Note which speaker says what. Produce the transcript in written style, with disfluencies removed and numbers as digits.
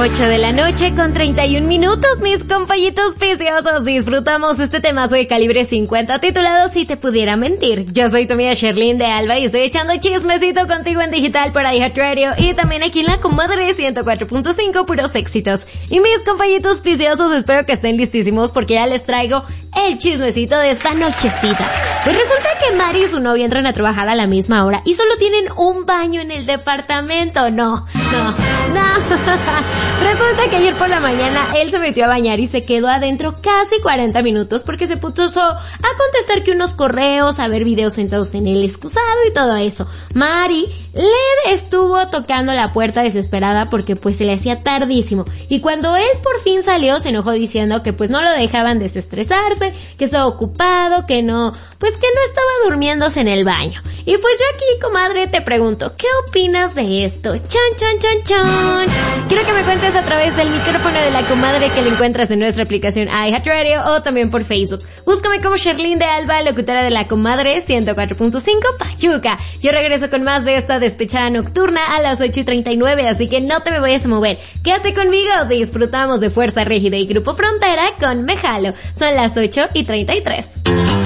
Speaker 1: 8 de la noche con 31 minutos, mis compañitos preciosos. Disfrutamos este temazo de Calibre 50 titulado Si te pudiera mentir. Yo soy tu amiga Sherlyn de Alba y estoy echando chismecito contigo en digital por iHeartRadio y también aquí en la Comadre 104.5, puros éxitos. Y mis compañitos preciosos, espero que estén listísimos porque ya les traigo el chismecito de esta nochecita. Pues resulta que Mari y su novia entran a trabajar a la misma hora y solo tienen un baño en el departamento. No. Resulta que ayer por la mañana él se metió a bañar y se quedó adentro casi 40 minutos porque se puso a contestar que unos correos, a ver videos sentados en el excusado y todo eso. Mari le estuvo tocando la puerta desesperada porque pues se le hacía tardísimo y cuando él por fin salió se enojó diciendo que pues no lo dejaban desestresarse, que estaba ocupado, que no estaba durmiéndose en el baño. Y pues yo aquí, comadre, te pregunto, ¿qué opinas de esto? Chan. Quiero que me cuentes a través del micrófono de la comadre que le encuentras en nuestra aplicación iHeartRadio o también por Facebook. Búscame como Sherlyn de Alba, locutora de la Comadre 104.5 Pachuca. Yo regreso con más de esta despechada nocturna a las 8:39, así que no te me vayas a mover. Quédate conmigo, disfrutamos de Fuerza Régida y Grupo Frontera con Me Jalo. Son las 8:33.